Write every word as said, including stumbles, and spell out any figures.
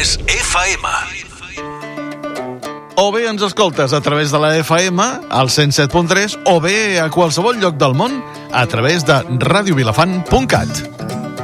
Vilafants F M. O bé ens escoltes a través de la F M, al cent set punt tres, o bé a qualsevol lloc del món a través de radio vilafant punt cat.